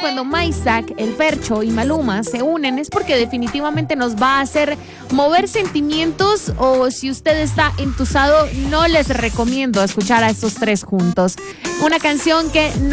cuando Maysak, el Fercho y Maluma se unen es porque definitivamente nos va a hacer mover sentimientos, o si usted está entusado, no les recomiendo escuchar a estos tres juntos. Una canción que